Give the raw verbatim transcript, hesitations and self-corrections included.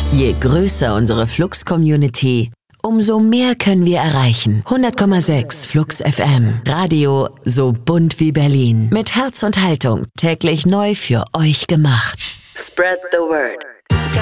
Je größer unsere Flux-Community, umso mehr können wir erreichen. hundert Komma sechs Flux F M. Radio so bunt wie Berlin. Mit Herz und Haltung. Täglich neu für euch gemacht. Spread the word.